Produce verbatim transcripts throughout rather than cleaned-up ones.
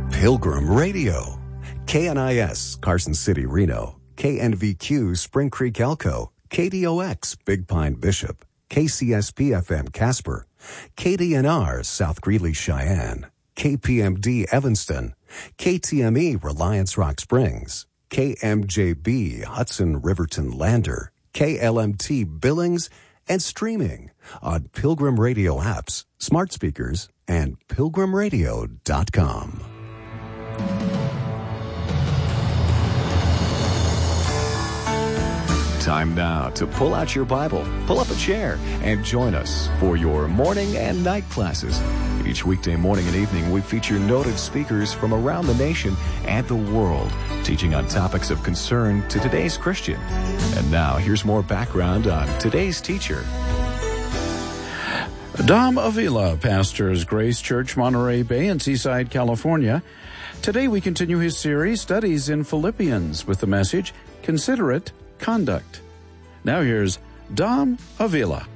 Pilgrim Radio. K N I S, Carson City, Reno. K N V Q, Spring Creek, Elko. K D O X, Big Pine, Bishop. K C S P F M, Casper. K D N R, South Greeley, Cheyenne. K P M D, Evanston. K T M E, Reliance Rock Springs. K M J B, Hudson, Riverton, Lander. K L M T, Billings, and streaming on Pilgrim Radio apps, smart speakers, and pilgrim radio dot com. Time now to pull out your Bible, pull up a chair, and join us for your morning and night classes. Each weekday morning and evening, we feature noted speakers from around the nation and the world, teaching on topics of concern to today's Christian. And now, here's more background on today's teacher. Dom Avila pastors Grace Church, Monterey Bay in Seaside, California. Today we continue his series, Studies in Philippians, with the message, Considerate Conduct. Now here's Dom Avila.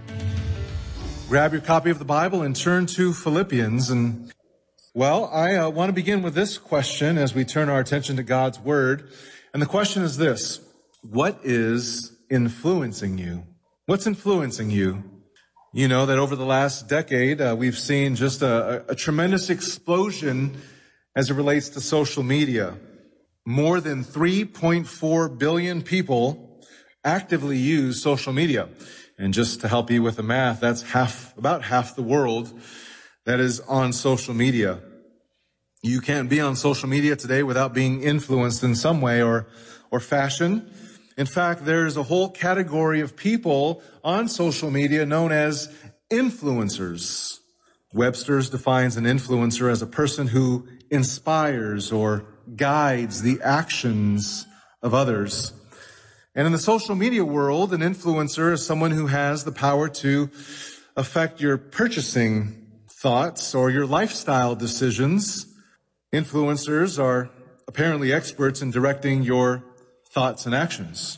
Grab your copy of the Bible and turn to Philippians. And, well, I uh, want to begin with this question as we turn our attention to God's Word. And the question is this: what is influencing you? What's influencing you? You know that over the last decade, uh, we've seen just a, a tremendous explosion as it relates to social media. More than three point four billion people actively use social media. And just to help you with the math, that's half, about half the world that is on social media. You can't be on social media today without being influenced in some way or, or fashion. In fact, there's a whole category of people on social media known as influencers. Webster's defines an influencer as a person who inspires or guides the actions of others. And in the social media world, an influencer is someone who has the power to affect your purchasing thoughts or your lifestyle decisions. Influencers are apparently experts in directing your thoughts and actions.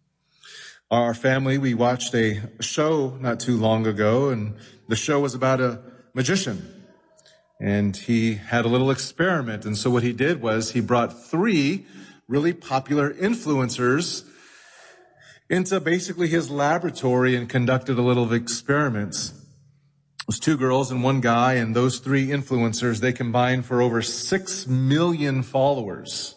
Our family, we watched a show not too long ago, and the show was about a magician. And he had a little experiment. And so what he did was he brought three really popular influencers into basically his laboratory and conducted a little experiments. It was two girls and one guy, and those three influencers, they combined for over six million followers.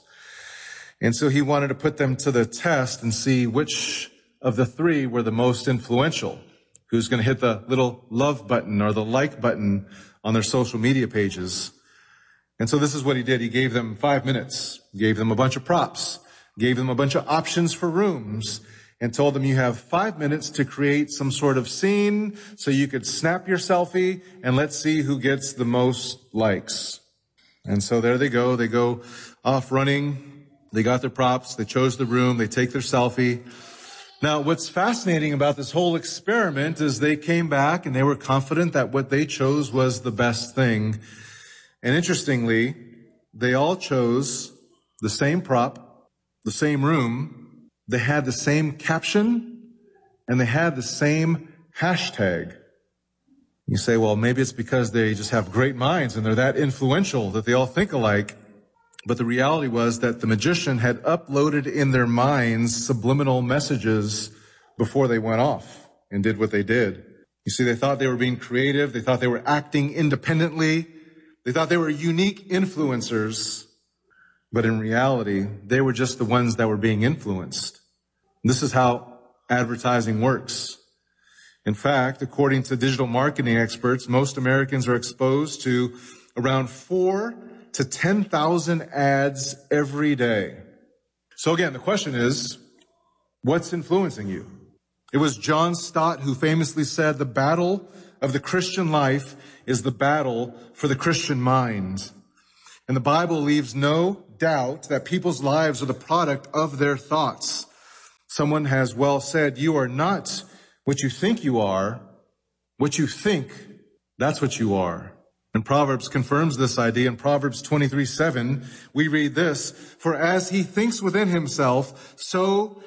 And so he wanted to put them to the test and see which of the three were the most influential. Who's going to hit the little love button or the like button on their social media pages. And so this is what he did. He gave them five minutes, gave them a bunch of props, gave them a bunch of options for rooms, and told them you have five minutes to create some sort of scene so you could snap your selfie and let's see who gets the most likes. And so there they go. They go off running. They got their props. They chose the room. They take their selfie. Now, what's fascinating about this whole experiment is they came back and they were confident that what they chose was the best thing. And interestingly, they all chose the same prop, the same room. They had the same caption, and they had the same hashtag. You say, well, maybe it's because they just have great minds and they're that influential that they all think alike. But the reality was that the magician had uploaded in their minds subliminal messages before they went off and did what they did. You see, they thought they were being creative. They thought they were acting independently. They thought they were unique influencers. But in reality, they were just the ones that were being influenced. This is how advertising works. In fact, according to digital marketing experts, most Americans are exposed to around four to ten thousand ads every day. So again, the question is, what's influencing you? It was John Stott who famously said, the battle of the Christian life is the battle for the Christian mind. And the Bible leaves no doubt that people's lives are the product of their thoughts. Someone has well said, you are not what you think you are. What you think, that's what you are. And Proverbs confirms this idea. In Proverbs twenty-three seven, we read this, for as he thinks within himself, so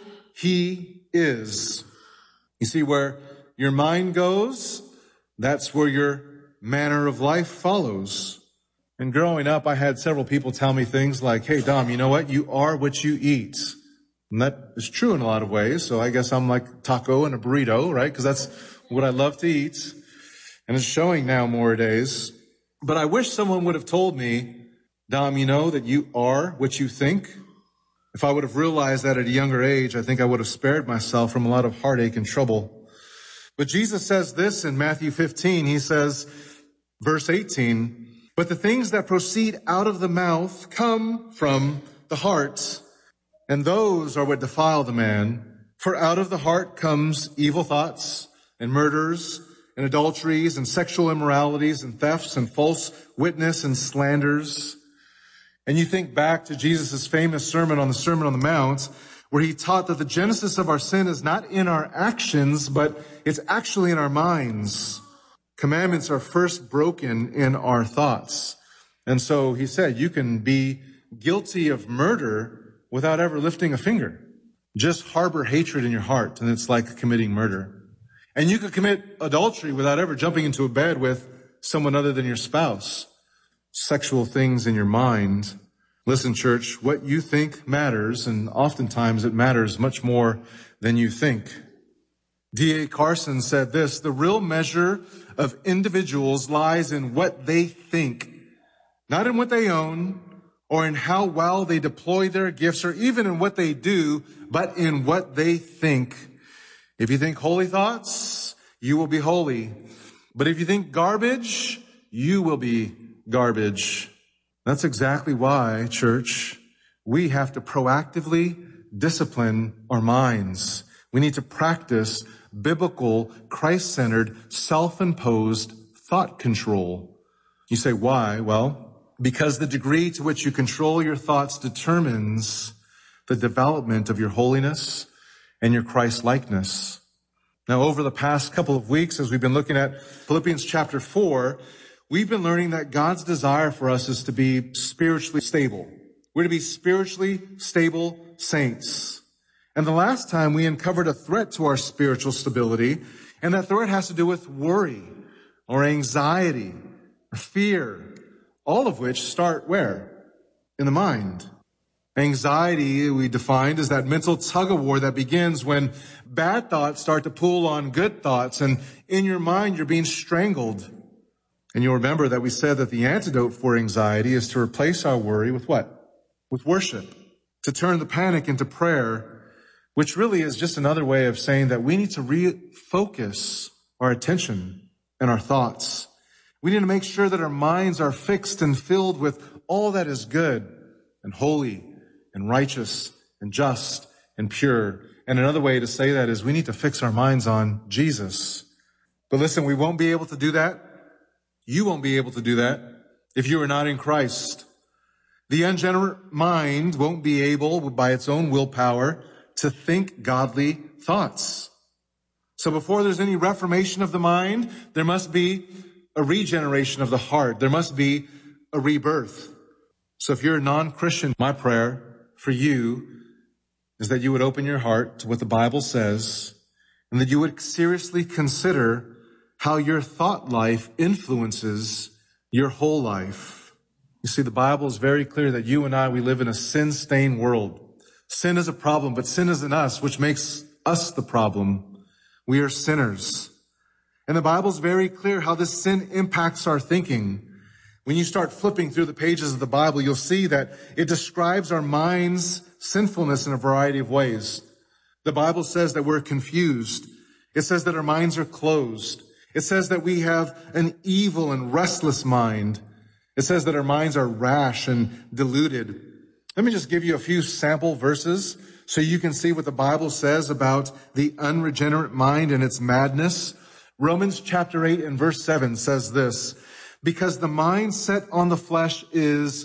he is. You see, where your mind goes, that's where your manner of life follows. And growing up, I had several people tell me things like, hey, Dom, you know what? You are what you eat. And that is true in a lot of ways. So I guess I'm like taco and a burrito, right? Because that's what I love to eat. And it's showing now more days. But I wish someone would have told me, Dom, you know that you are what you think. If I would have realized that at a younger age, I think I would have spared myself from a lot of heartache and trouble. But Jesus says this in Matthew fifteen. He says, verse eighteen, but the things that proceed out of the mouth come from the heart, and those are what defile the man. For out of the heart comes evil thoughts and murders and adulteries and sexual immoralities and thefts and false witness and slanders. And you think back to Jesus' famous sermon on the Sermon on the Mount, where he taught that the genesis of our sin is not in our actions, but it's actually in our minds. Commandments are first broken in our thoughts. And so he said, you can be guilty of murder without ever lifting a finger. Just harbor hatred in your heart, and it's like committing murder. And you could commit adultery without ever jumping into a bed with someone other than your spouse. Sexual things in your mind. Listen, church, what you think matters, and oftentimes it matters much more than you think. D A Carson said this, the real measure of individuals lies in what they think, not in what they own or in how well they deploy their gifts or even in what they do, but in what they think. If you think holy thoughts, you will be holy. But if you think garbage, you will be garbage. That's exactly why, church, we have to proactively discipline our minds. We need to practice biblical, Christ-centered, self-imposed thought control. You say, why? Well, because the degree to which you control your thoughts determines the development of your holiness and your Christ-likeness. Now, over the past couple of weeks, as we've been looking at Philippians chapter four, we've been learning that God's desire for us is to be spiritually stable. We're to be spiritually stable saints. And the last time we uncovered a threat to our spiritual stability, and that threat has to do with worry or anxiety or fear, all of which start where? In the mind. Anxiety, we defined, as that mental tug-of-war that begins when bad thoughts start to pull on good thoughts, and in your mind you're being strangled. And you'll remember that we said that the antidote for anxiety is to replace our worry with what? With worship. To turn the panic into prayer, which really is just another way of saying that we need to refocus our attention and our thoughts. We need to make sure that our minds are fixed and filled with all that is good and holy and righteous and just and pure. And another way to say that is we need to fix our minds on Jesus. But listen, we won't be able to do that. You won't be able to do that if you are not in Christ. The unregenerate mind won't be able, by its own willpower, to think godly thoughts. So before there's any reformation of the mind, there must be a regeneration of the heart. There must be a rebirth. So if you're a non-Christian, my prayer for you is that you would open your heart to what the Bible says, and that you would seriously consider how your thought life influences your whole life. You see, the Bible is very clear that you and I, we live in a sin-stained world. Sin is a problem, but sin isn't us, which makes us the problem. We are sinners. And the Bible is very clear how this sin impacts our thinking. When you start flipping through the pages of the Bible, you'll see that it describes our mind's sinfulness in a variety of ways. The Bible says that we're confused. It says that our minds are closed. It says that we have an evil and restless mind. It says that our minds are rash and deluded. Let me just give you a few sample verses so you can see what the Bible says about the unregenerate mind and its madness. Romans chapter eight and verse seven says this, because the mind set on the flesh is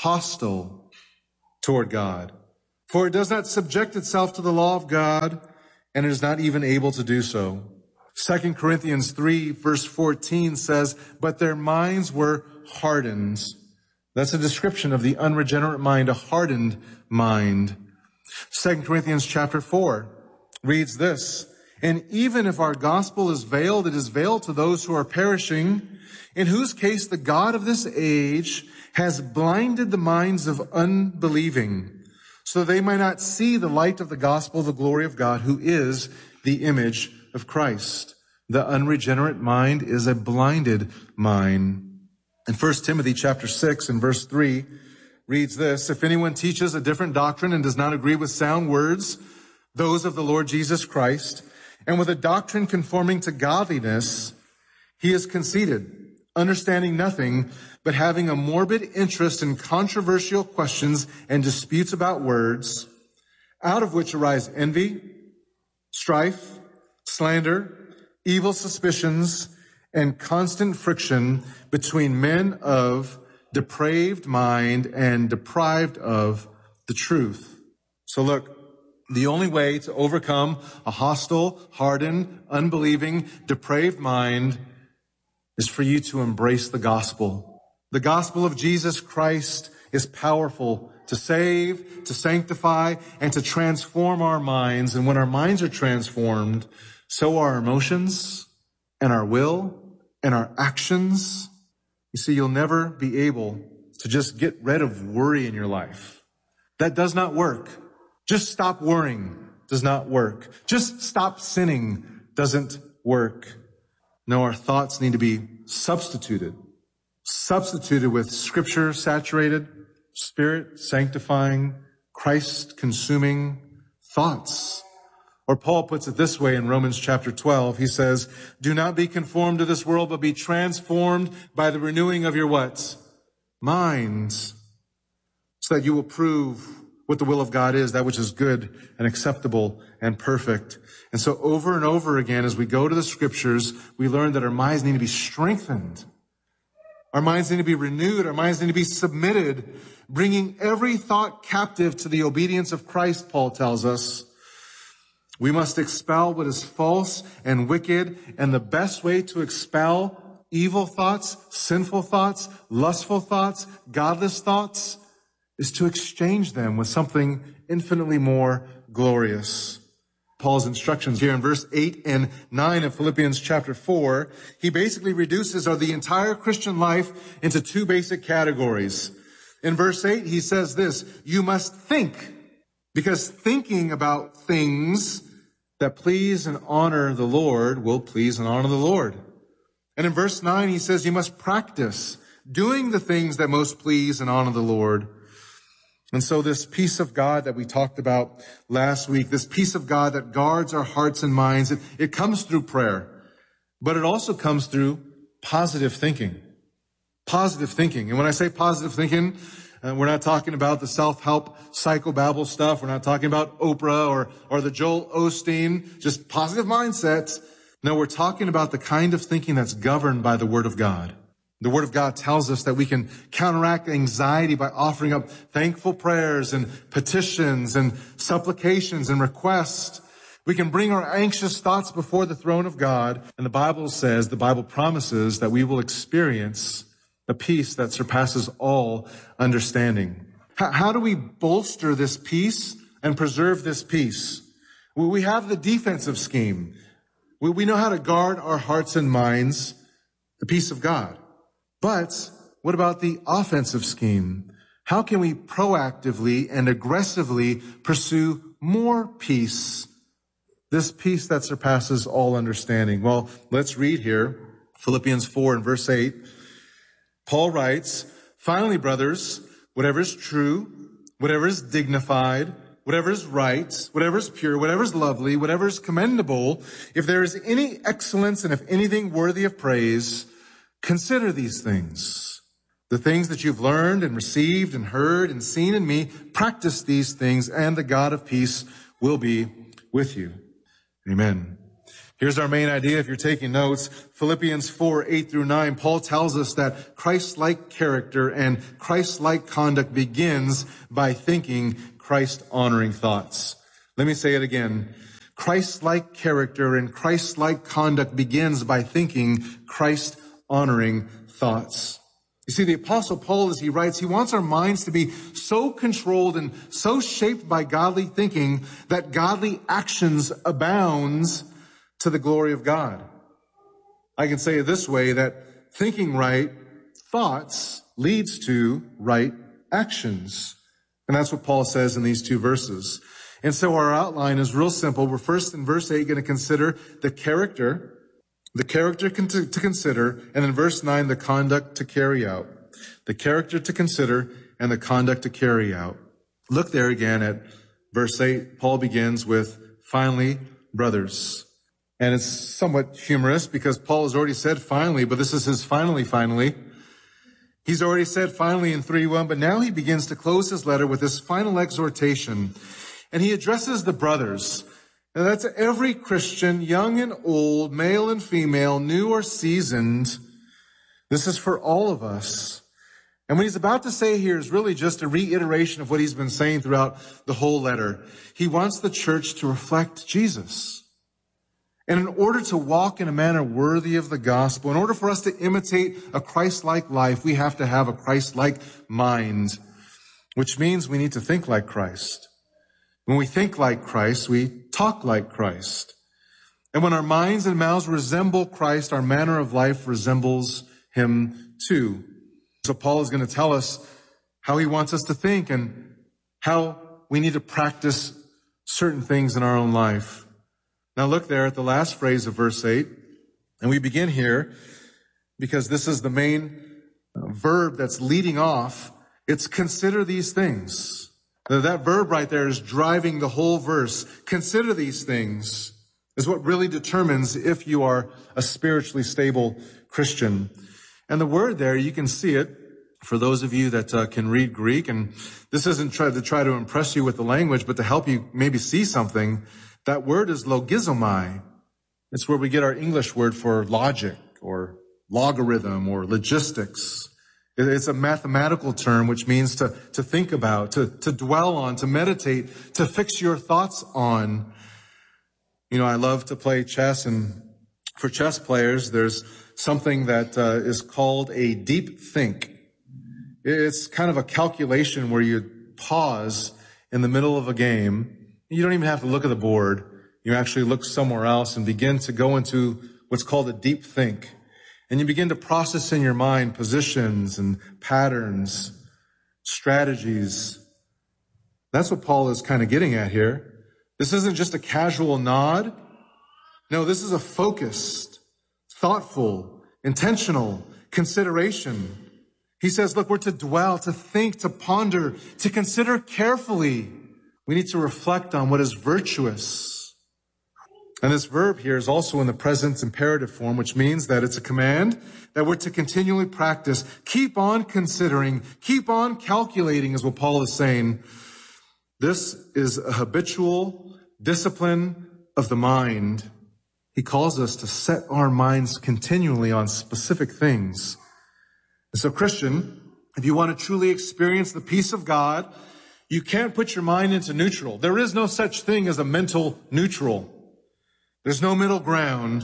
hostile toward God, for it does not subject itself to the law of God, and it is not even able to do so. Second Corinthians three verse fourteen says, but their minds were hardened. That's a description of the unregenerate mind, a hardened mind. Second Corinthians chapter four reads this, And even if our gospel is veiled, it is veiled to those who are perishing, in whose case the God of this age has blinded the minds of unbelieving, so they might not see the light of the gospel of the glory of God, who is the image of Christ. The unregenerate mind is a blinded mind. In First Timothy chapter six and verse three reads this, if anyone teaches a different doctrine and does not agree with sound words, those of the Lord Jesus Christ, and with a doctrine conforming to godliness, he is conceited, understanding nothing, but having a morbid interest in controversial questions and disputes about words, out of which arise envy, strife, slander, evil suspicions, and constant friction between men of depraved mind and deprived of the truth. So look, the only way to overcome a hostile, hardened, unbelieving, depraved mind is for you to embrace the gospel. The gospel of Jesus Christ is powerful to save, to sanctify, and to transform our minds. And when our minds are transformed, so are our emotions and our will and our actions. You see, you'll never be able to just get rid of worry in your life. That does not work. Just stop worrying does not work. Just stop sinning doesn't work. No, our thoughts need to be substituted. Substituted with Scripture-saturated, Spirit-sanctifying, Christ-consuming thoughts. Or Paul puts it this way in Romans chapter twelve. He says, do not be conformed to this world, but be transformed by the renewing of your what? Minds. So that you will prove what the will of God is, that which is good and acceptable and perfect. And so over and over again, as we go to the Scriptures, we learn that our minds need to be strengthened. Our minds need to be renewed. Our minds need to be submitted, bringing every thought captive to the obedience of Christ, Paul tells us. We must expel what is false and wicked, and the best way to expel evil thoughts, sinful thoughts, lustful thoughts, godless thoughts is to exchange them with something infinitely more glorious. Paul's instructions here in verse eight and nine of Philippians chapter four, he basically reduces the entire Christian life into two basic categories. In verse eight, he says this, you must think, because thinking about things that please and honor the Lord will please and honor the Lord. And in verse nine, he says you must practice doing the things that most please and honor the Lord. And so this peace of God that we talked about last week, this peace of God that guards our hearts and minds, it, it comes through prayer, but it also comes through positive thinking. Positive thinking. And when I say positive thinking, uh, we're not talking about the self-help psychobabble stuff. We're not talking about Oprah or, or the Joel Osteen, just positive mindsets. No, we're talking about the kind of thinking that's governed by the Word of God. The Word of God tells us that we can counteract anxiety by offering up thankful prayers and petitions and supplications and requests. We can bring our anxious thoughts before the throne of God. And the Bible says, the Bible promises that we will experience a peace that surpasses all understanding. How, how do we bolster this peace and preserve this peace? Well, we have the defensive scheme. We, we know how to guard our hearts and minds, the peace of God. But what about the offensive scheme? How can we proactively and aggressively pursue more peace? This peace that surpasses all understanding. Well, let's read here, Philippians four and verse eight. Paul writes, finally, brothers, whatever is true, whatever is dignified, whatever is right, whatever is pure, whatever is lovely, whatever is commendable, if there is any excellence and if anything worthy of praise, consider these things. The things that you've learned and received and heard and seen in me, practice these things, and the God of peace will be with you. Amen. Here's our main idea if you're taking notes. Philippians four, eight through nine, Paul tells us that Christ-like character and Christ-like conduct begins by thinking Christ-honoring thoughts. Let me say it again. Christ-like character and Christ-like conduct begins by thinking Christ-honoring thoughts. You see, the Apostle Paul, as he writes, he wants our minds to be so controlled and so shaped by godly thinking that godly actions abounds to the glory of God. I can say it this way, that thinking right thoughts leads to right actions. And that's what Paul says in these two verses. And so our outline is real simple. We're first in verse eight going to consider the character, the character to consider, and in verse nine, the conduct to carry out. The character to consider and the conduct to carry out. Look there again at verse eight. Paul begins with, finally, brothers. And it's somewhat humorous because Paul has already said finally, but this is his finally, finally. He's already said finally in three one, but now he begins to close his letter with this final exhortation. And he addresses the brothers. And that's every Christian, young and old, male and female, new or seasoned. This is for all of us. And what he's about to say here is really just a reiteration of what he's been saying throughout the whole letter. He wants the church to reflect Jesus. And in order to walk in a manner worthy of the gospel, in order for us to imitate a Christ-like life, we have to have a Christ-like mind, which means we need to think like Christ. When we think like Christ, we talk like Christ. And when our minds and mouths resemble Christ, our manner of life resembles him too. So Paul is going to tell us how he wants us to think and how we need to practice certain things in our own life. Now look there at the last phrase of verse eight, and we begin here because this is the main verb that's leading off. It's consider these things. That verb right there is driving the whole verse. Consider these things is what really determines if you are a spiritually stable Christian. And the word there, you can see it for those of you that uh, can read Greek. And this isn't try to try to impress you with the language, but to help you maybe see something. That word is logizomai. It's where we get our English word for logic or logarithm or logistics. It's a mathematical term which means to, to think about, to, to dwell on, to meditate, to fix your thoughts on. You know, I love to play chess, and for chess players, there's something that uh, is called a deep think. It's kind of a calculation where you pause in the middle of a game. You don't even have to look at the board. You actually look somewhere else and begin to go into what's called a deep think. And you begin to process in your mind positions and patterns, strategies. That's what Paul is kind of getting at here. This isn't just a casual nod. No, this is a focused, thoughtful, intentional consideration. He says, look, we're to dwell, to think, to ponder, to consider carefully. We need to reflect on what is virtuous. And this verb here is also in the present imperative form, which means that it's a command that we're to continually practice. Keep on considering, keep on calculating is what Paul is saying. This is a habitual discipline of the mind. He calls us to set our minds continually on specific things. And so, Christian, if you want to truly experience the peace of God, you can't put your mind into neutral. There is no such thing as a mental neutral. There's no middle ground.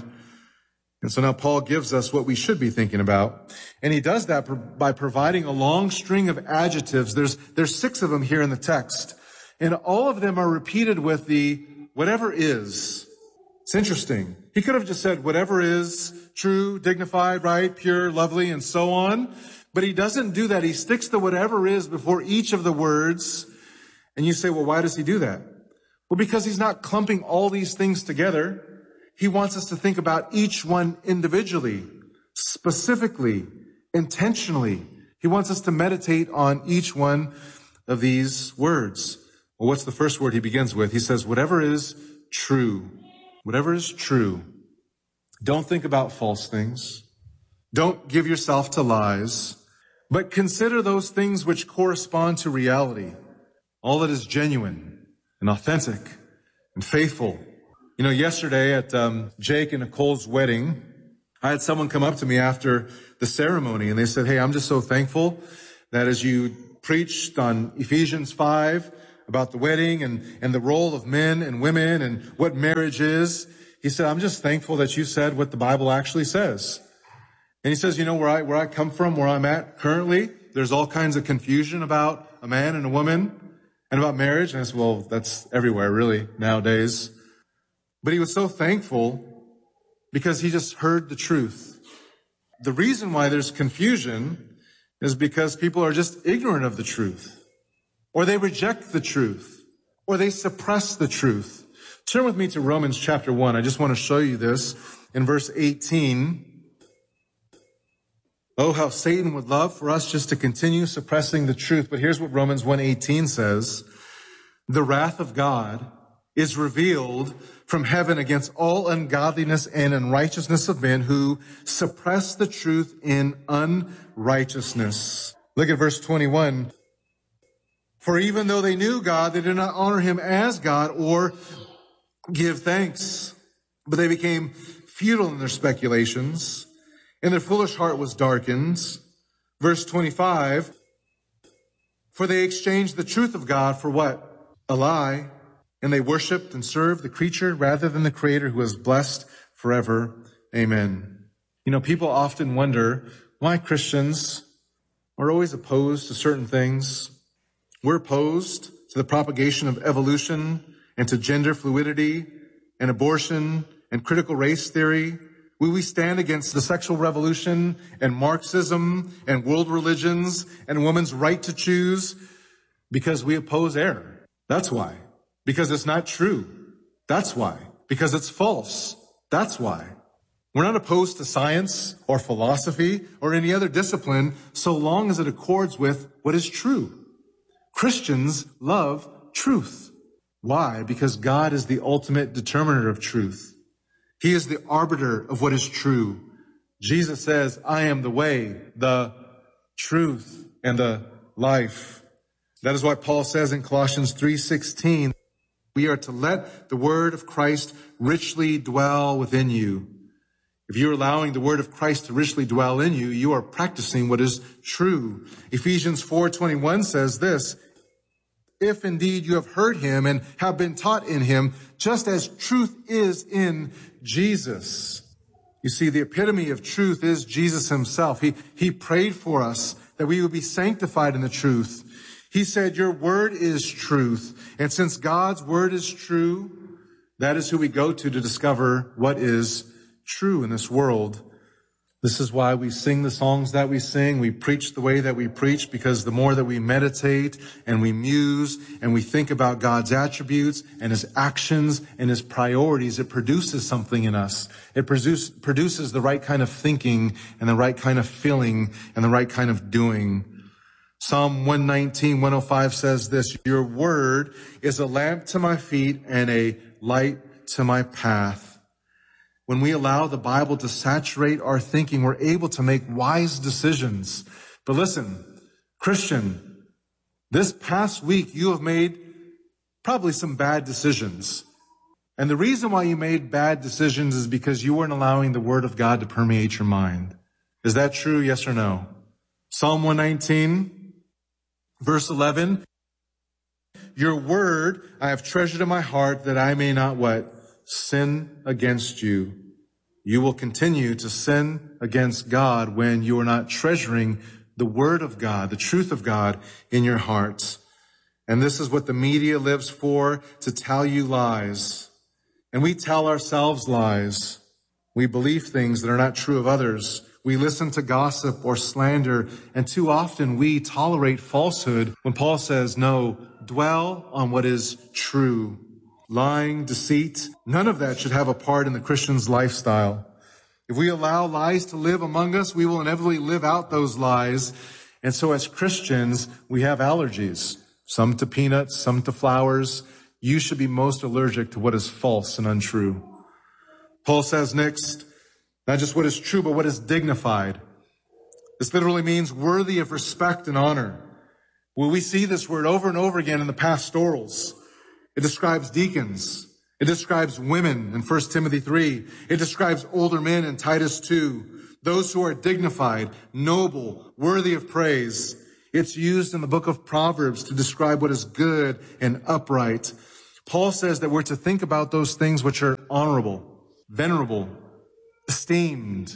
And so now Paul gives us what we should be thinking about. And he does that by providing a long string of adjectives. There's, there's six of them here in the text. And all of them are repeated with the whatever is. It's interesting. He could have just said whatever is true, dignified, right, pure, lovely, and so on. But he doesn't do that. He sticks the whatever is before each of the words. And you say, well, why does he do that? Well, because he's not clumping all these things together. He wants us to think about each one individually, specifically, intentionally. He wants us to meditate on each one of these words. Well, what's the first word he begins with? He says, whatever is true. Whatever is true. Don't think about false things. Don't give yourself to lies. But consider those things which correspond to reality. All that is genuine and authentic and faithful. You know, yesterday at um, Jake and Nicole's wedding, I had someone come up to me after the ceremony and they said, hey, I'm just so thankful that as you preached on Ephesians five about the wedding and, and the role of men and women and what marriage is, he said, I'm just thankful that you said what the Bible actually says. And he says, you know, where I, where I come from, where I'm at currently, there's all kinds of confusion about a man and a woman. And about marriage, and I said, well, that's everywhere, really, nowadays. But he was so thankful because he just heard the truth. The reason why there's confusion is because people are just ignorant of the truth, or they reject the truth, or they suppress the truth. Turn with me to Romans chapter one. I just want to show you this in verse eighteen. Oh, how Satan would love for us just to continue suppressing the truth. But here's what Romans one eighteen says. The wrath of God is revealed from heaven against all ungodliness and unrighteousness of men who suppress the truth in unrighteousness. Look at verse twenty-one. For even though they knew God, they did not honor him as God or give thanks, but they became futile in their speculations, and their foolish heart was darkened. Verse twenty-five. For they exchanged the truth of God for what? A lie. And they worshiped and served the creature rather than the Creator, who is blessed forever. Amen. You know, people often wonder why Christians are always opposed to certain things. We're opposed to the propagation of evolution and to gender fluidity and abortion and critical race theory. We, we stand against the sexual revolution and Marxism and world religions and women's right to choose because we oppose error. That's why. Because it's not true. That's why. Because it's false. That's why. We're not opposed to science or philosophy or any other discipline so long as it accords with what is true. Christians love truth. Why? Because God is the ultimate determiner of truth. He is the arbiter of what is true. Jesus says, I am the way, the truth, and the life. That is why Paul says in Colossians three sixteen, we are to let the word of Christ richly dwell within you. If you're allowing the word of Christ to richly dwell in you, you are practicing what is true. Ephesians four twenty-one says this, if indeed you have heard him and have been taught in him, just as truth is in Jesus. You see, the epitome of truth is Jesus himself. He, he prayed for us that we would be sanctified in the truth. He said, your word is truth. And since God's word is true, that is who we go to to discover what is true in this world. This is why we sing the songs that we sing. We preach the way that we preach, because the more that we meditate and we muse and we think about God's attributes and his actions and his priorities, it produces something in us. It produce, produces the right kind of thinking and the right kind of feeling and the right kind of doing. Psalm one nineteen, one oh five says this, your word is a lamp to my feet and a light to my path. When we allow the Bible to saturate our thinking, we're able to make wise decisions. But listen, Christian, this past week you have made probably some bad decisions. And the reason why you made bad decisions is because you weren't allowing the word of God to permeate your mind. Is that true? Yes or no? Psalm one nineteen, verse eleven. Your word I have treasured in my heart that I may not what? Sin against you. You will continue to sin against God when you are not treasuring the word of God, the truth of God in your hearts. And this is what the media lives for, to tell you lies. And we tell ourselves lies. We believe things that are not true of others. We listen to gossip or slander, and too often we tolerate falsehood when Paul says, no, dwell on what is true. Lying, deceit, none of that should have a part in the Christian's lifestyle. If we allow lies to live among us, we will inevitably live out those lies. And so as Christians, we have allergies, some to peanuts, some to flowers. You should be most allergic to what is false and untrue. Paul says next, not just what is true, but what is dignified. This literally means worthy of respect and honor. Well, we see this word over and over again in the pastorals. It describes deacons. It describes women in First Timothy three. It describes older men in Titus two. Those who are dignified, noble, worthy of praise. It's used in the book of Proverbs to describe what is good and upright. Paul says that we're to think about those things which are honorable, venerable, esteemed,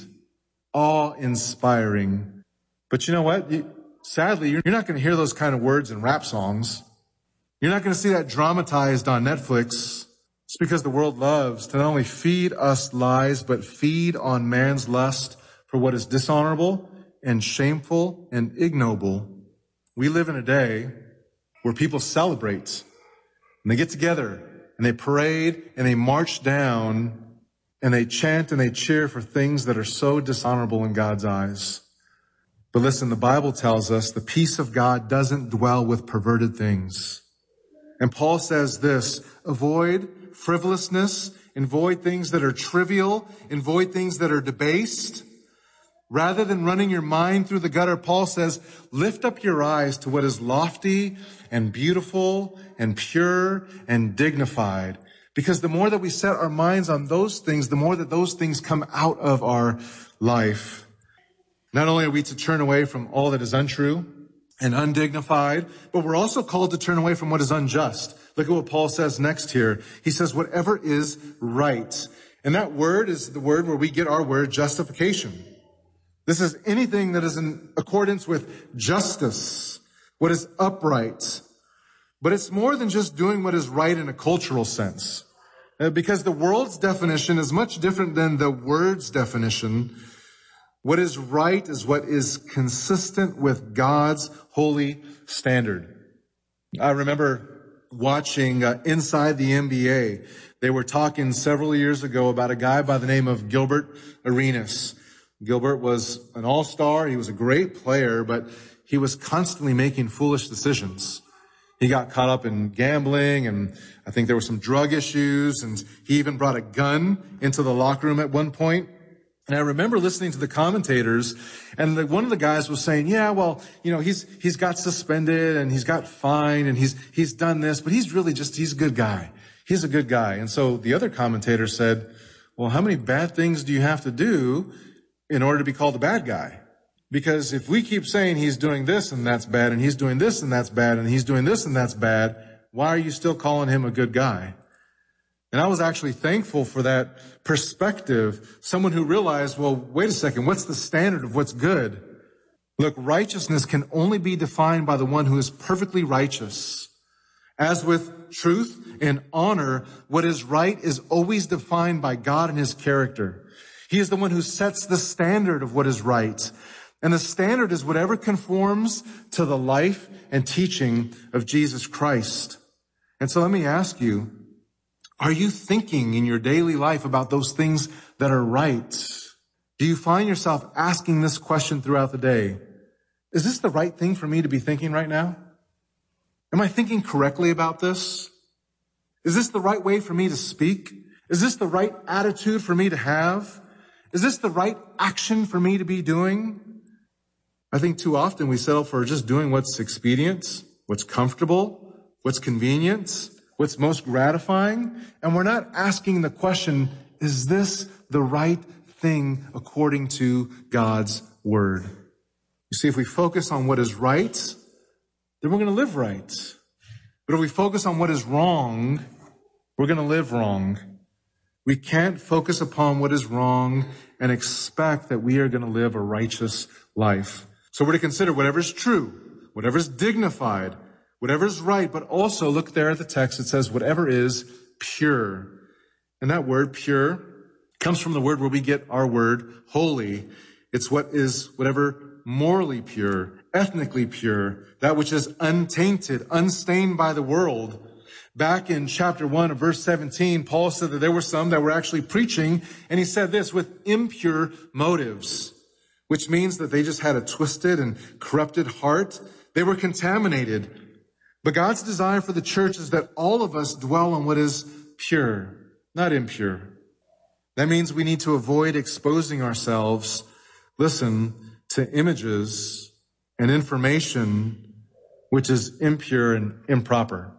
awe-inspiring. But you know what? You, sadly, you're not going to hear those kind of words in rap songs. You're not going to see that dramatized on Netflix. It's because the world loves to not only feed us lies, but feed on man's lust for what is dishonorable and shameful and ignoble. We live in a day where people celebrate and they get together and they parade and they march down and they chant and they cheer for things that are so dishonorable in God's eyes. But listen, the Bible tells us the peace of God doesn't dwell with perverted things. And Paul says this, avoid frivolousness, avoid things that are trivial, avoid things that are debased. Rather than running your mind through the gutter, Paul says, lift up your eyes to what is lofty and beautiful and pure and dignified. Because the more that we set our minds on those things, the more that those things come out of our life. Not only are we to turn away from all that is untrue and undignified, but we're also called to turn away from what is unjust. Look at what Paul says next here. He says, whatever is right. And that word is the word where we get our word justification. This is anything that is in accordance with justice, what is upright. But it's more than just doing what is right in a cultural sense. Uh, because the world's definition is much different than the word's definition. What is right is what is consistent with God's holy standard. I remember watching uh, Inside the N B A. They were talking several years ago about a guy by the name of Gilbert Arenas. Gilbert was an all-star. He was a great player, but he was constantly making foolish decisions. He got caught up in gambling, and I think there were some drug issues, and he even brought a gun into the locker room at one point. And I remember listening to the commentators, and the, one of the guys was saying, yeah, well, you know, he's, he's got suspended and he's got fined and he's, he's done this, but he's really just, he's a good guy. He's a good guy. And so the other commentator said, well, how many bad things do you have to do in order to be called a bad guy? Because if we keep saying he's doing this and that's bad and he's doing this and that's bad and he's doing this and that's bad, why are you still calling him a good guy? And I was actually thankful for that perspective. Someone who realized, well, wait a second, what's the standard of what's good? Look, righteousness can only be defined by the one who is perfectly righteous. As with truth and honor, what is right is always defined by God and his character. He is the one who sets the standard of what is right. And the standard is whatever conforms to the life and teaching of Jesus Christ. And so let me ask you, are you thinking in your daily life about those things that are right? Do you find yourself asking this question throughout the day? Is this the right thing for me to be thinking right now? Am I thinking correctly about this? Is this the right way for me to speak? Is this the right attitude for me to have? Is this the right action for me to be doing? I think too often we settle for just doing what's expedient, what's comfortable, what's convenient, what's most gratifying, and we're not asking the question, is this the right thing according to God's word? You see, if we focus on what is right, then we're going to live right. But if we focus on what is wrong, we're going to live wrong. We can't focus upon what is wrong and expect that we are going to live a righteous life. So we're to consider whatever is true, whatever is dignified, whatever is right, but also look there at the text. It says whatever is pure. And that word pure comes from the word where we get our word holy. It's what is whatever morally pure, ethnically pure, that which is untainted, unstained by the world. Back in chapter one of verse seventeen, Paul said that there were some that were actually preaching, and he said this, with impure motives, which means that they just had a twisted and corrupted heart. They were contaminated. But God's desire for the church is that all of us dwell on what is pure, not impure. That means we need to avoid exposing ourselves, listen, to images and information which is impure and improper.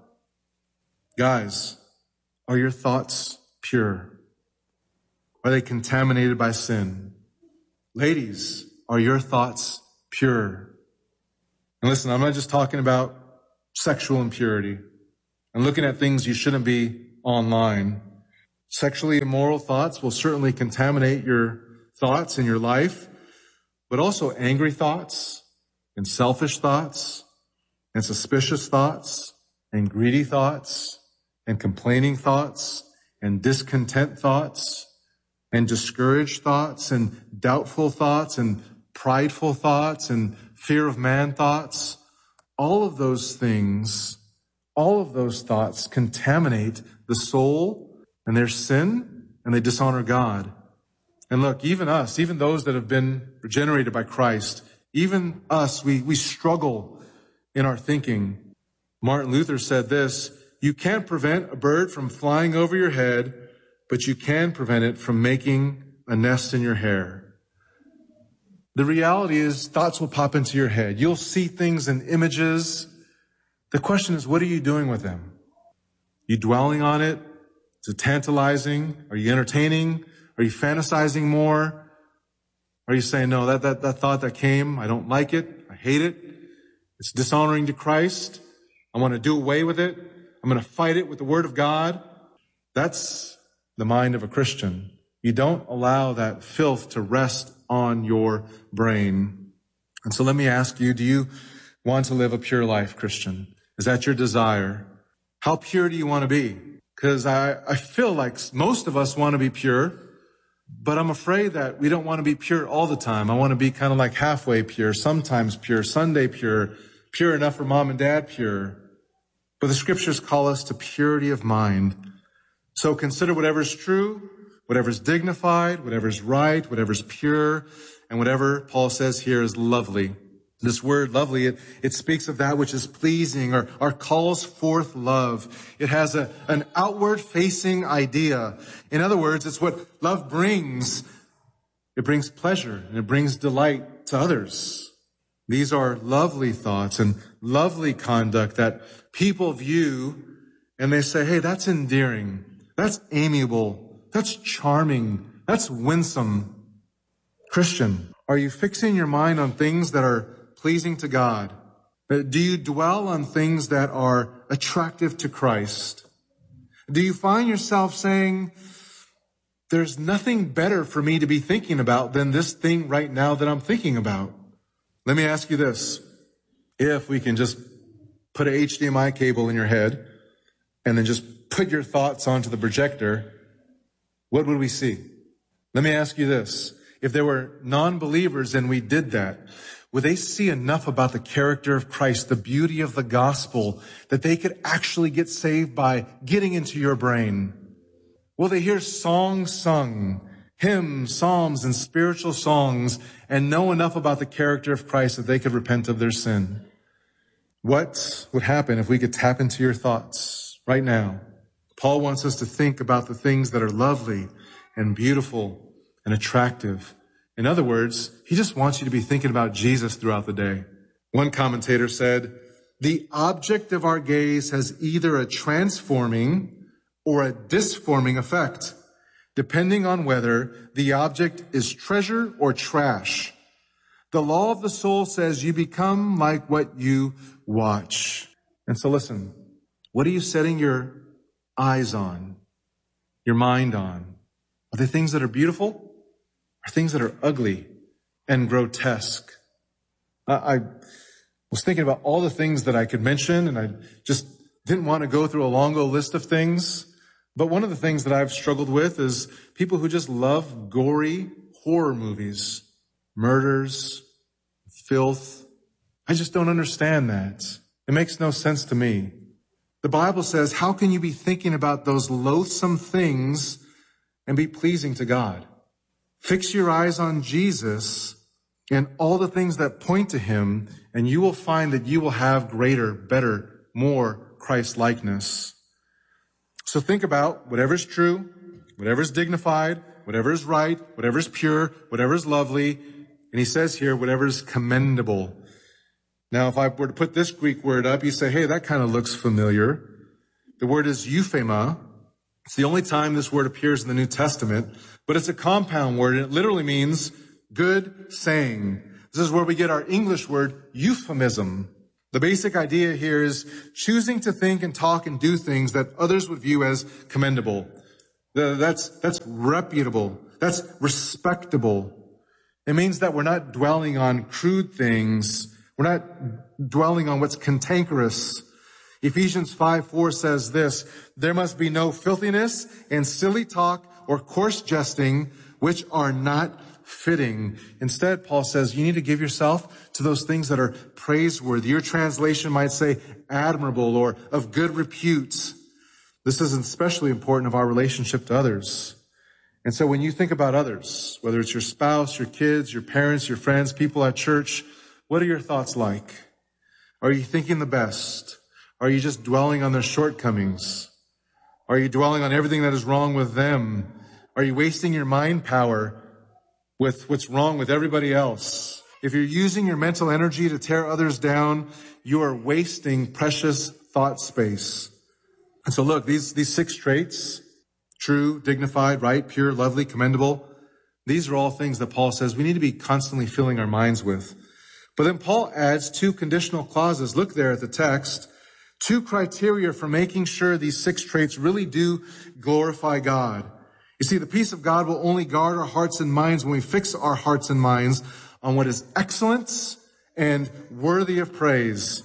Guys, are your thoughts pure? Are they contaminated by sin? Ladies, are your thoughts pure? And listen, I'm not just talking about sexual impurity and looking at things you shouldn't be online. Sexually immoral thoughts will certainly contaminate your thoughts in your life, but also angry thoughts and selfish thoughts and suspicious thoughts and greedy thoughts and complaining thoughts and discontent thoughts and discouraged thoughts and doubtful thoughts and prideful thoughts and fear of man thoughts. All of those things, all of those thoughts contaminate the soul, and there's sin, and they dishonor God. And look, even us, even those that have been regenerated by Christ, even us, we, we struggle in our thinking. Martin Luther said this: you can't prevent a bird from flying over your head, but you can prevent it from making a nest in your hair. The reality is thoughts will pop into your head. You'll see things and images. The question is, what are you doing with them? Are you dwelling on it? Is it tantalizing? Are you entertaining? Are you fantasizing more? Are you saying, no, that, that, that thought that came, I don't like it. I hate it. It's dishonoring to Christ. I want to do away with it. I'm going to fight it with the Word of God. That's the mind of a Christian. You don't allow that filth to rest on your brain. And so let me ask you, do you want to live a pure life, Christian? Is that your desire? How pure do you want to be? Because I, I feel like most of us want to be pure, but I'm afraid that we don't want to be pure all the time. I want to be kind of like halfway pure, sometimes pure, Sunday pure, pure enough for mom and dad pure. But the scriptures call us to purity of mind. So consider whatever is true, whatever is dignified, whatever is right, whatever is pure, and whatever Paul says here is lovely. This word lovely, it, it speaks of that which is pleasing or, or calls forth love. It has a, an outward facing idea. In other words, it's what love brings. It brings pleasure and it brings delight to others. These are lovely thoughts and lovely conduct that people view and they say, hey, that's endearing. That's amiable. That's charming. That's winsome. Christian, are you fixing your mind on things that are pleasing to God? Do you dwell on things that are attractive to Christ? Do you find yourself saying, there's nothing better for me to be thinking about than this thing right now that I'm thinking about? Let me ask you this. If we can just put an H D M I cable in your head and then just put your thoughts onto the projector, what would we see? Let me ask you this. If there were non-believers and we did that, would they see enough about the character of Christ, the beauty of the gospel, that they could actually get saved by getting into your brain? Will they hear songs sung, hymns, psalms, and spiritual songs, and know enough about the character of Christ that they could repent of their sin? What would happen if we could tap into your thoughts right now? Paul wants us to think about the things that are lovely and beautiful and attractive. In other words, he just wants you to be thinking about Jesus throughout the day. One commentator said, the object of our gaze has either a transforming or a disforming effect, depending on whether the object is treasure or trash. The law of the soul says you become like what you watch. And so listen, what are you setting your eyes on, your mind on? Are they things that are beautiful? Are things that are ugly and grotesque? I, I was thinking about all the things that I could mention, and I just didn't want to go through a long list of things. But one of the things that I've struggled with is people who just love gory horror movies, murders, filth. I just don't understand that. It makes no sense to me. The Bible says, how can you be thinking about those loathsome things and be pleasing to God? Fix your eyes on Jesus and all the things that point to him, and you will find that you will have greater, better, more Christ-likeness. So think about whatever is true, whatever is dignified, whatever is right, whatever is pure, whatever is lovely. And he says here, whatever is commendable. Now, if I were to put this Greek word up, you say, hey, that kind of looks familiar. The word is euphema. It's the only time this word appears in the New Testament, but it's a compound word, and it literally means good saying. This is where we get our English word euphemism. The basic idea here is choosing to think and talk and do things that others would view as commendable. That's, that's reputable. That's respectable. It means that we're not dwelling on crude things. We're not dwelling on what's cantankerous. Ephesians five four says this, there must be no filthiness and silly talk or coarse jesting, which are not fitting. Instead, Paul says you need to give yourself to those things that are praiseworthy. Your translation might say admirable or of good repute. This is especially important of our relationship to others. And so when you think about others, whether it's your spouse, your kids, your parents, your friends, people at church, what are your thoughts like? Are you thinking the best? Are you just dwelling on their shortcomings? Are you dwelling on everything that is wrong with them? Are you wasting your mind power with what's wrong with everybody else? If you're using your mental energy to tear others down, you are wasting precious thought space. And so look, these, these six traits, true, dignified, right, pure, lovely, commendable, these are all things that Paul says we need to be constantly filling our minds with. But then Paul adds two conditional clauses. Look there at the text. Two criteria for making sure these six traits really do glorify God. You see, the peace of God will only guard our hearts and minds when we fix our hearts and minds on what is excellent and worthy of praise.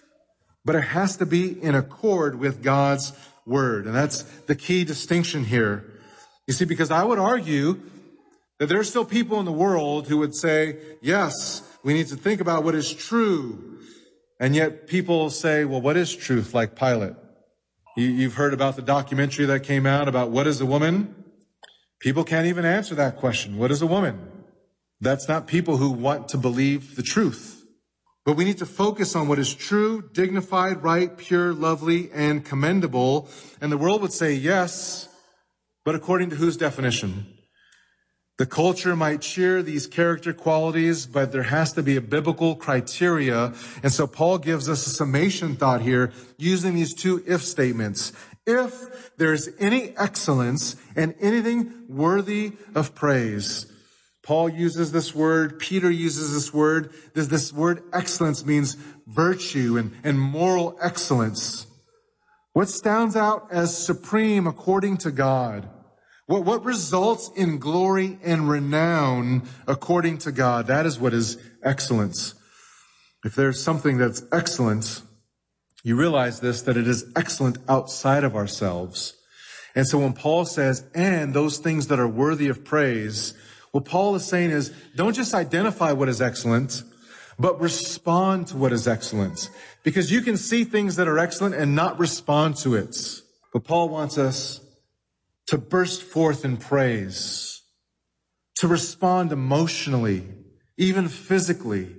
But it has to be in accord with God's word. And that's the key distinction here. You see, because I would argue that there are still people in the world who would say, yes, we need to think about what is true. And yet people say, well, what is truth? Like Pilate. You've heard about the documentary that came out about what is a woman? People can't even answer that question. What is a woman? That's not people who want to believe the truth. But we need to focus on what is true, dignified, right, pure, lovely, and commendable. And the world would say yes, but according to whose definition? The culture might cheer these character qualities, but there has to be a biblical criteria. And so Paul gives us a summation thought here using these two if statements. If there's any excellence and anything worthy of praise. Paul uses this word, Peter uses this word. This, this word excellence means virtue and, and moral excellence. What stands out as supreme according to God? What, what results in glory and renown according to God? That is what is excellence. If there's something that's excellent, you realize this, that it is excellent outside of ourselves. And so when Paul says, and those things that are worthy of praise, what Paul is saying is, don't just identify what is excellent, but respond to what is excellent. Because you can see things that are excellent and not respond to it. But Paul wants us to burst forth in praise, to respond emotionally, even physically.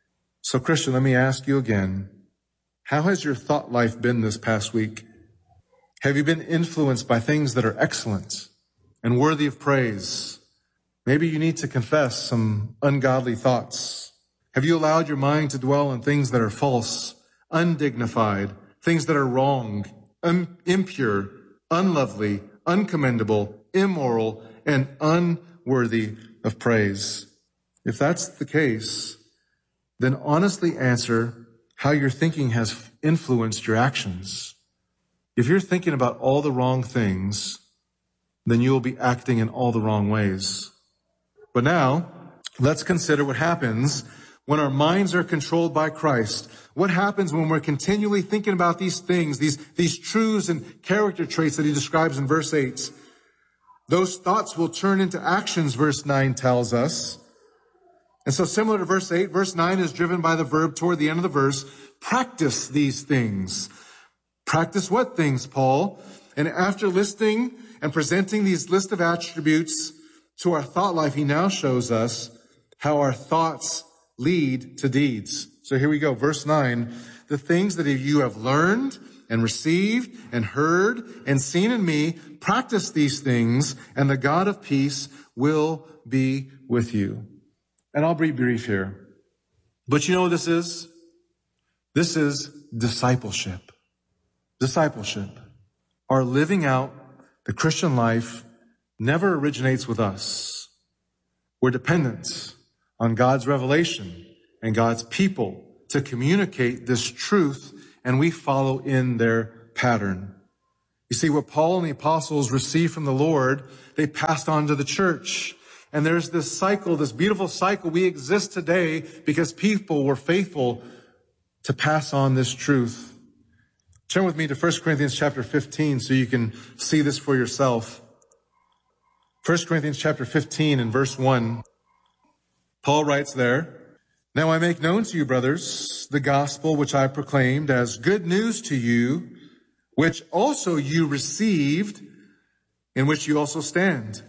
So Christian, let me ask you again, how has your thought life been this past week? Have you been influenced by things that are excellent and worthy of praise? Maybe you need to confess some ungodly thoughts. Have you allowed your mind to dwell on things that are false, undignified, things that are wrong, un- impure, unlovely, uncommendable, immoral, and unworthy of praise? If that's the case, then honestly answer how your thinking has influenced your actions. If you're thinking about all the wrong things, then you will be acting in all the wrong ways. But now, let's consider what happens when our minds are controlled by Christ. What happens when we're continually thinking about these things, these, these truths and character traits that he describes in verse eight? Those thoughts will turn into actions, verse nine tells us. And so similar to verse eight, verse nine is driven by the verb toward the end of the verse, practice these things. Practice what things, Paul? And after listing and presenting these list of attributes to our thought life, he now shows us how our thoughts lead to deeds. So here we go. Verse nine, the things that you have learned and received and heard and seen in me, practice these things, and the God of peace will be with you. And I'll be brief here. But you know what this is? This is discipleship. Discipleship. Our living out the Christian life never originates with us. We're dependent on God's revelation and God's people to communicate this truth, and we follow in their pattern. You see, what Paul and the apostles received from the Lord, they passed on to the church. And there's this cycle, this beautiful cycle. We exist today because people were faithful to pass on this truth. Turn with me to First Corinthians chapter fifteen so you can see this for yourself. First Corinthians chapter fifteen and verse one. Paul writes there, "Now I make known to you, brothers, the gospel which I proclaimed as good news to you, which also you received, in which you also stand,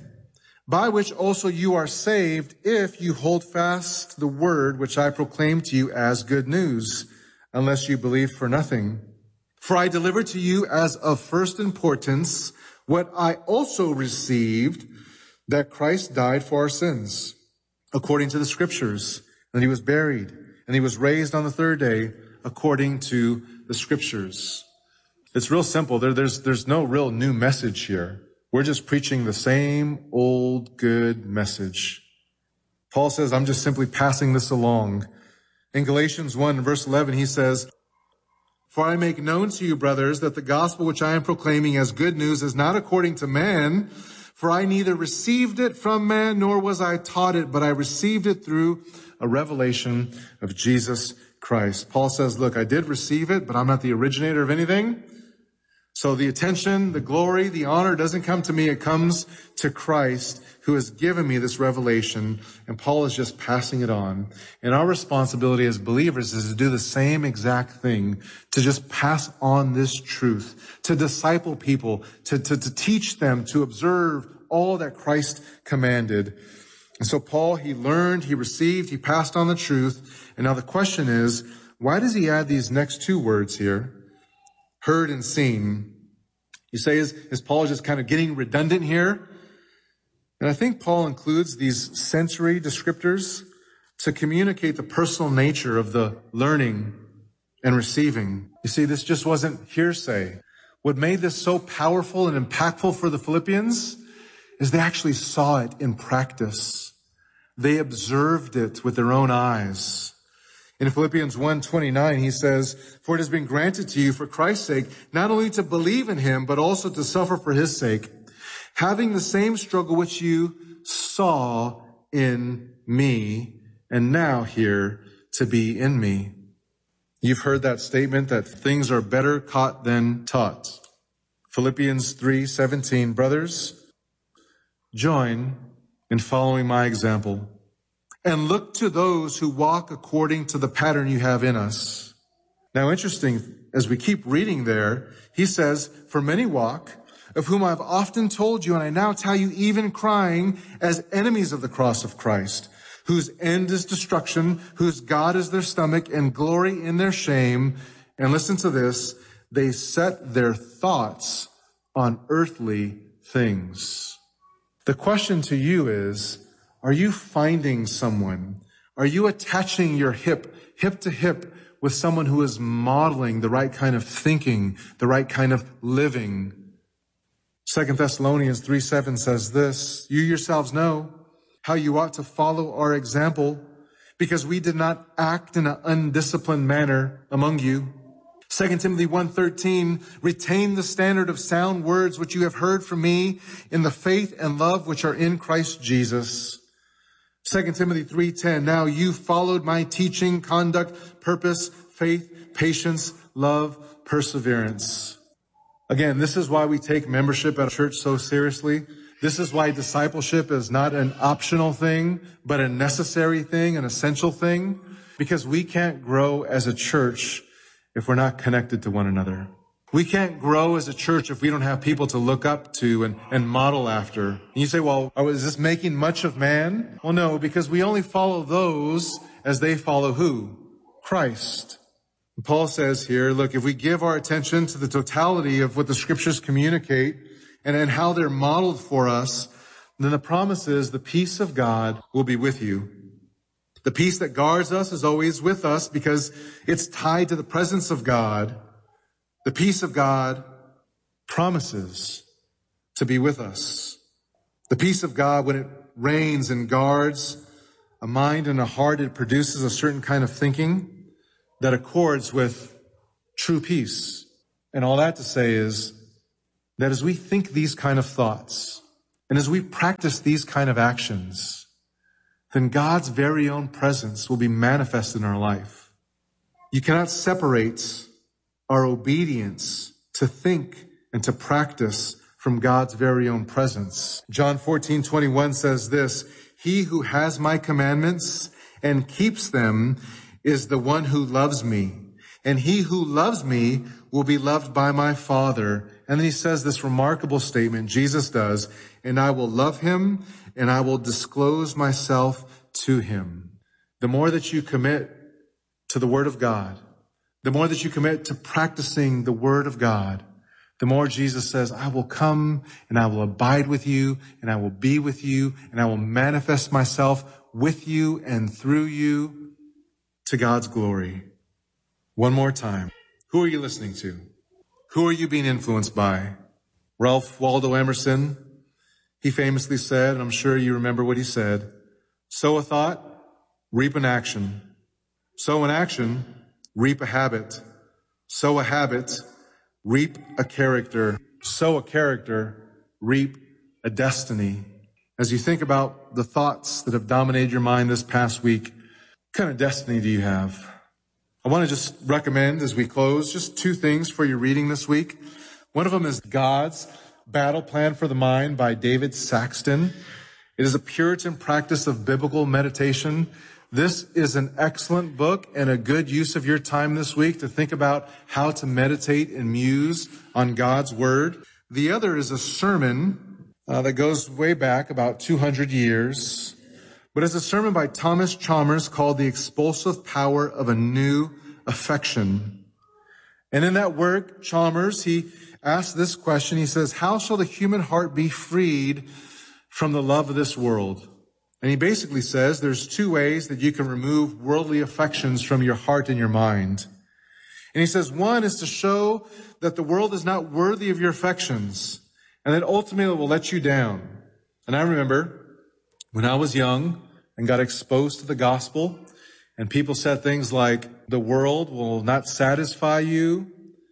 by which also you are saved, if you hold fast the word which I proclaimed to you as good news, unless you believe for nothing. For I delivered to you as of first importance what I also received, that Christ died for our sins, according to the Scriptures, and he was buried, and he was raised on the third day, according to the Scriptures." It's real simple. There, there's, there's no real new message here. We're just preaching the same old good message. Paul says, I'm just simply passing this along. In Galatians one, verse eleven, he says, "For I make known to you, brothers, that the gospel which I am proclaiming as good news is not according to man, for I neither received it from man, nor was I taught it, but I received it through a revelation of Jesus Christ." Paul says, look, I did receive it, but I'm not the originator of anything. So the attention, the glory, the honor doesn't come to me. It comes to Christ, who has given me this revelation, and Paul is just passing it on. And our responsibility as believers is to do the same exact thing, to just pass on this truth, to disciple people, to, to, to teach them, to observe all that Christ commanded. And so Paul, he learned, he received, he passed on the truth. And now the question is, why does he add these next two words here? Heard and seen. You say, is, is Paul just kind of getting redundant here? And I think Paul includes these sensory descriptors to communicate the personal nature of the learning and receiving. You see, this just wasn't hearsay. What made this so powerful and impactful for the Philippians is they actually saw it in practice. They observed it with their own eyes. In Philippians one twenty-nine, he says, "For it has been granted to you for Christ's sake, not only to believe in him, but also to suffer for his sake, having the same struggle which you saw in me, and now here to be in me." You've heard that statement that things are better caught than taught. Philippians three seventeen, "Brothers, join in following my example, and look to those who walk according to the pattern you have in us." Now, interesting, as we keep reading there, he says, "For many walk, of whom I've often told you, and I now tell you even crying, as enemies of the cross of Christ, whose end is destruction, whose God is their stomach, and glory in their shame." And listen to this, "They set their thoughts on earthly things." The question to you is, are you finding someone? Are you attaching your hip, hip to hip with someone who is modeling the right kind of thinking, the right kind of living? Second Thessalonians three seven says this, "You yourselves know how you ought to follow our example, because we did not act in an undisciplined manner among you." Second Timothy one thirteen, "Retain the standard of sound words which you have heard from me in the faith and love which are in Christ Jesus." Second Timothy three ten, "Now you followed my teaching, conduct, purpose, faith, patience, love, perseverance." Again, this is why we take membership at a church so seriously. This is why discipleship is not an optional thing, but a necessary thing, an essential thing, because we can't grow as a church if we're not connected to one another. We can't grow as a church if we don't have people to look up to and, and model after. And you say, well, is this making much of man? Well, no, because we only follow those as they follow who? Christ. And Paul says here, look, if we give our attention to the totality of what the scriptures communicate and, and how they're modeled for us, then the promise is the peace of God will be with you. The peace that guards us is always with us because it's tied to the presence of God. The peace of God promises to be with us. The peace of God, when it reigns and guards a mind and a heart, it produces a certain kind of thinking that accords with true peace. And all that to say is that as we think these kind of thoughts and as we practice these kind of actions, then God's very own presence will be manifest in our life. You cannot separate our obedience to think and to practice from God's very own presence. John fourteen twenty-one says this, "He who has my commandments and keeps them is the one who loves me. And he who loves me will be loved by my Father." And then he says this remarkable statement, Jesus does, "And I will love him and I will disclose myself to him." The more that you commit to the Word of God, the more that you commit to practicing the Word of God, the more Jesus says, "I will come and I will abide with you and I will be with you and I will manifest myself with you and through you to God's glory." One more time. Who are you listening to? Who are you being influenced by? Ralph Waldo Emerson, he famously said, and I'm sure you remember what he said, "Sow a thought, reap an action. Sow an action, reap a habit. Sow a habit, reap a character. Sow a character, reap a destiny." As you think about the thoughts that have dominated your mind this past week, what kind of destiny do you have? I want to just recommend as we close just two things for your reading this week. One of them is God's Battle Plan for the Mind by David Saxton. It is a Puritan practice of biblical meditation. This is an excellent book and a good use of your time this week to think about how to meditate and muse on God's Word. The other is a sermon uh, that goes way back about two hundred years, but it's a sermon by Thomas Chalmers called "The Expulsive Power of a New Affection." And in that work, Chalmers, he asks this question. He says, "How shall the human heart be freed from the love of this world?" And he basically says there's two ways that you can remove worldly affections from your heart and your mind. And he says one is to show that the world is not worthy of your affections and that ultimately it will let you down. And I remember when I was young and got exposed to the gospel and people said things like, the world will not satisfy you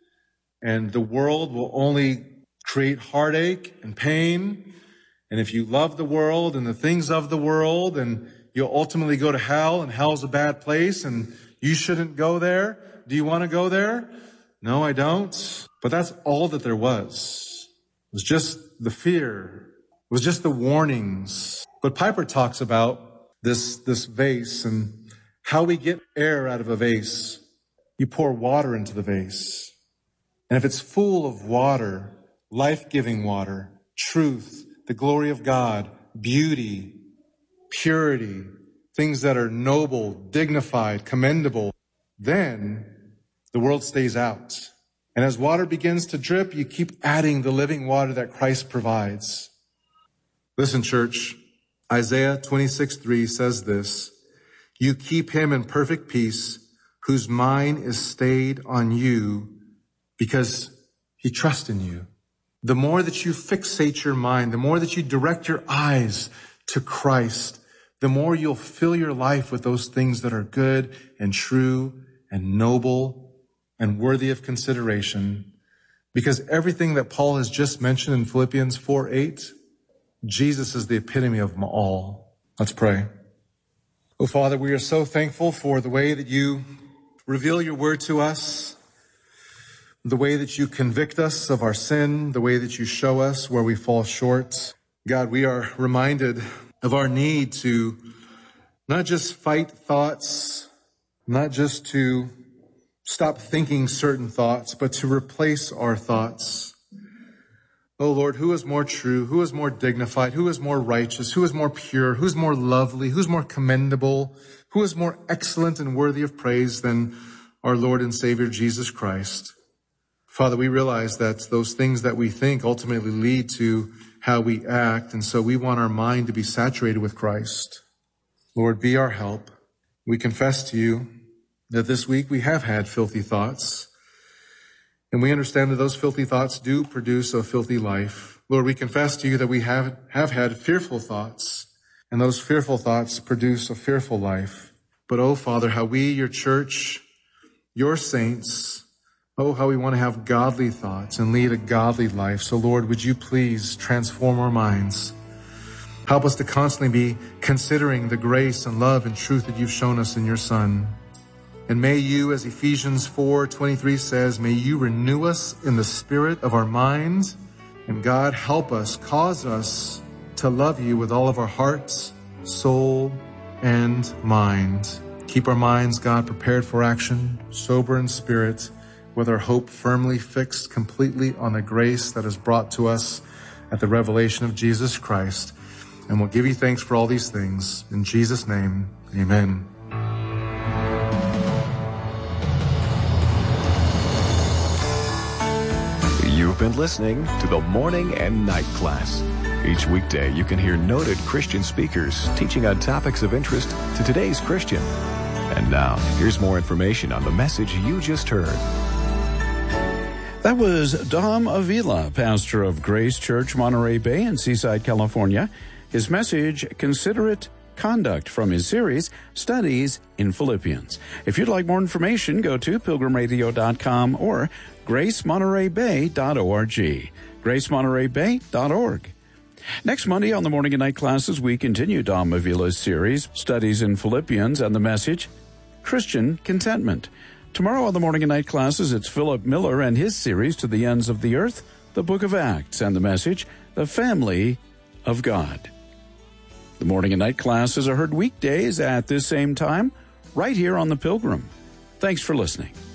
and the world will only create heartache and pain. And if you love the world and the things of the world, and you'll ultimately go to hell, and hell's a bad place, and you shouldn't go there. Do you want to go there? No, I don't. But that's all that there was. It was just the fear. It was just the warnings. But Piper talks about this, this vase and how we get air out of a vase. You pour water into the vase. And if it's full of water, life-giving water, truth, the glory of God, beauty, purity, things that are noble, dignified, commendable, then the world stays out. And as water begins to drip, you keep adding the living water that Christ provides. Listen, church, Isaiah twenty-six three says this, "You keep him in perfect peace, whose mind is stayed on you, because he trusts in you." The more that you fixate your mind, the more that you direct your eyes to Christ, the more you'll fill your life with those things that are good and true and noble and worthy of consideration. Because everything that Paul has just mentioned in Philippians four eight, Jesus is the epitome of them all. Let's pray. Oh, Father, we are so thankful for the way that you reveal your word to us, the way that you convict us of our sin, the way that you show us where we fall short. God, we are reminded of our need to not just fight thoughts, not just to stop thinking certain thoughts, but to replace our thoughts. Oh Lord, who is more true? Who is more dignified? Who is more righteous? Who is more pure? Who is more lovely? Who is more commendable? Who is more excellent and worthy of praise than our Lord and Savior Jesus Christ? Father, we realize that those things that we think ultimately lead to how we act, and so we want our mind to be saturated with Christ. Lord, be our help. We confess to you that this week we have had filthy thoughts, and we understand that those filthy thoughts do produce a filthy life. Lord, we confess to you that we have, have had fearful thoughts, and those fearful thoughts produce a fearful life. But, oh, Father, how we, your church, your saints, oh, how we want to have godly thoughts and lead a godly life. So, Lord, would you please transform our minds? Help us to constantly be considering the grace and love and truth that you've shown us in your Son. And may you, as Ephesians four twenty-three says, may you renew us in the spirit of our mind. And God, help us, cause us to love you with all of our hearts, soul, and mind. Keep our minds, God, prepared for action, sober in spirit, with our hope firmly fixed completely on the grace that is brought to us at the revelation of Jesus Christ. And we'll give you thanks for all these things. In Jesus' name, amen. You've been listening to the Morning and Night Class. Each weekday, you can hear noted Christian speakers teaching on topics of interest to today's Christian. And now, here's more information on the message you just heard. That was Dom Avila, pastor of Grace Church, Monterey Bay in Seaside, California. His message, Considerate Conduct, from his series, Studies in Philippians. If you'd like more information, go to pilgrim radio dot com or grace monterey bay dot org. grace monterey bay dot org. Next Monday on the Morning and Night Classes, we continue Dom Avila's series, Studies in Philippians, and the message, Christian Contentment. Tomorrow on the Morning and Night Classes, it's Philip Miller and his series, To the Ends of the Earth, the Book of Acts, and the message, The Family of God. The Morning and Night Classes are heard weekdays at this same time, right here on The Pilgrim. Thanks for listening.